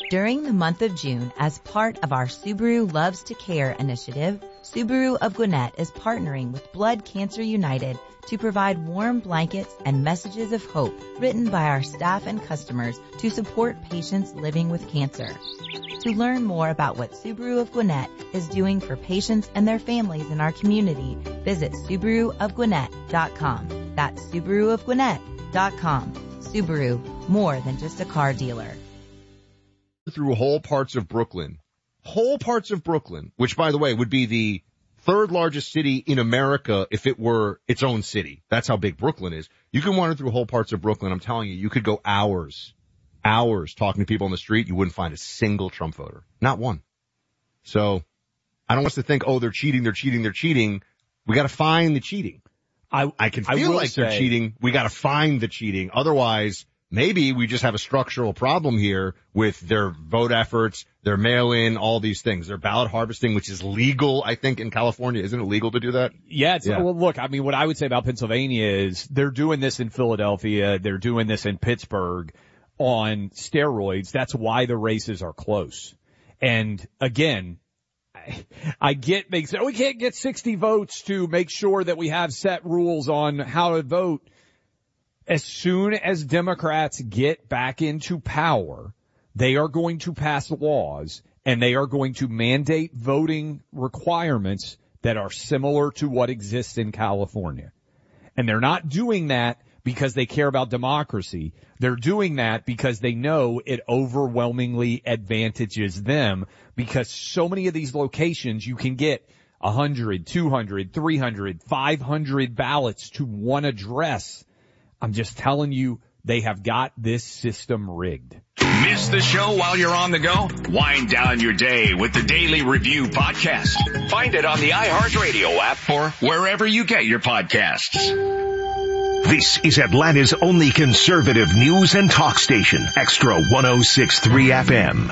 During the month of June, as part of our Subaru Loves to Care initiative, Subaru of Gwinnett is partnering with Blood Cancer United to provide warm blankets and messages of hope written by our staff and customers to support patients living with cancer. To learn more about what Subaru of Gwinnett is doing for patients and their families in our community, visit SubaruofGwinnett.com. That's SubaruofGwinnett.com. Subaru, more than just a car dealer. Through whole parts of Brooklyn, which, by the way, would be the third largest city in America if it were its own city. That's how big Brooklyn is. You can wander through whole parts of Brooklyn. I'm telling you, you could go hours talking to people on the street. You wouldn't find a single Trump voter. Not one. So I don't want us to think, oh, they're cheating. We got to find the cheating. I can feel like they're cheating. We got to find the cheating. Otherwise, maybe we just have a structural problem here with their vote efforts, their mail-in, all these things. Their ballot harvesting, which is legal, I think, in California. Isn't it legal to do that? Yeah. Well, look, I mean, what I would say about Pennsylvania is they're doing this in Philadelphia. They're doing this in Pittsburgh on steroids. That's why the races are close. And again, I get we can't get 60 votes to make sure that we have set rules on how to vote. As soon as Democrats get back into power, they are going to pass laws and they are going to mandate voting requirements that are similar to what exists in California. And they're not doing that because they care about democracy. They're doing that because they know it overwhelmingly advantages them, because so many of these locations you can get 100, 200, 300, 500 ballots to one address. I'm just telling you, they have got this system rigged. Miss the show while you're on the go? Wind down your day with the Daily Review podcast. Find it on the iHeartRadio app or wherever you get your podcasts. This is Atlanta's only conservative news and talk station, Extra 106.3 FM.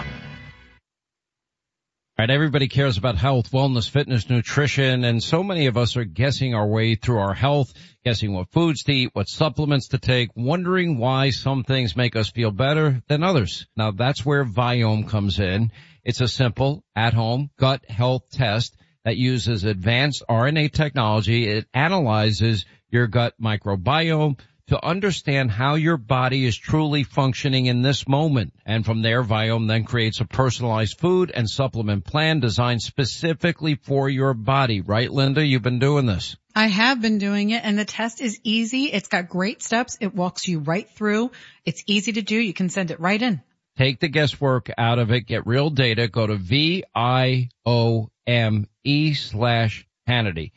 All right, everybody cares about health, wellness, fitness, nutrition, and so many of us are guessing our way through our health, guessing what foods to eat, what supplements to take, wondering why some things make us feel better than others. Now, that's where Viome comes in. It's a simple, at-home gut health test that uses advanced RNA technology. It analyzes your gut microbiome to understand how your body is truly functioning in this moment. And from there, Viome then creates a personalized food and supplement plan designed specifically for your body. Right, Linda? You've been doing this. I have been doing it, and the test is easy. It's got great steps. It walks you right through. It's easy to do. You can send it right in. Take the guesswork out of it. Get real data. Go to VIOME/Hannity.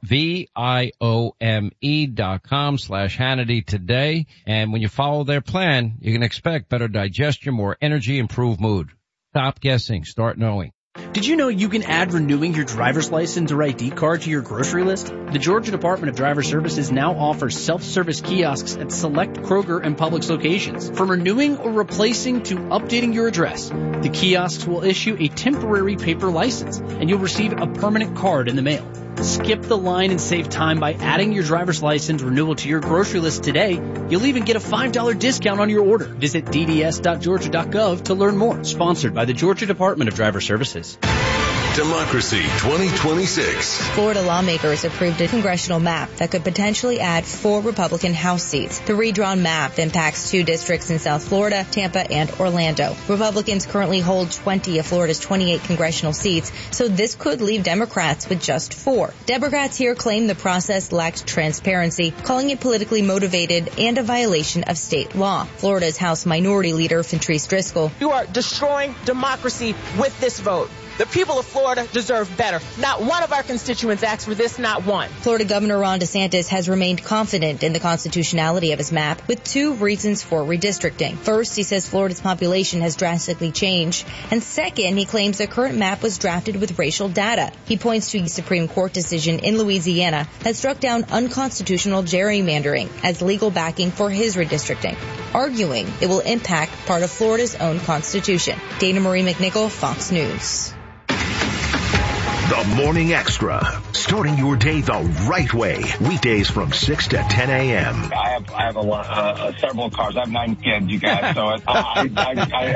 VIOME.com/Hannity today. And when you follow their plan, you can expect better digestion, more energy, improved mood. Stop guessing. Start knowing. Did you know you can add renewing your driver's license or ID card to your grocery list? The Georgia Department of Driver Services now offers self-service kiosks at select Kroger and Publix locations. From renewing or replacing to updating your address, the kiosks will issue a temporary paper license, and you'll receive a permanent card in the mail. Skip the line and save time by adding your driver's license renewal to your grocery list today. You'll even get a $5 discount on your order. Visit dds.georgia.gov to learn more. Sponsored by the Georgia Department of Driver Services. Democracy 2026. Florida lawmakers approved a congressional map that could potentially add 4 Republican House seats. The redrawn map impacts 2 districts in South Florida, Tampa, and Orlando. Republicans currently hold 20 of Florida's 28 congressional seats, so this could leave Democrats with just 4. Democrats here claim the process lacked transparency, calling it politically motivated and a violation of state law. Florida's House Minority Leader Fentrice Driscoll. You are destroying democracy with this vote. The people of Florida deserve better. Not one of our constituents asked for this, not one. Florida Governor Ron DeSantis has remained confident in the constitutionality of his map with 2 reasons for redistricting. First, he says Florida's population has drastically changed. And second, he claims the current map was drafted with racial data. He points to a Supreme Court decision in Louisiana that struck down unconstitutional gerrymandering as legal backing for his redistricting, arguing it will impact part of Florida's own constitution. Dana Marie McNichol, Fox News. The Morning Extra, starting your day the right way. Weekdays from 6 to 10 a.m. I have several cars. I have 9 kids, you guys. So I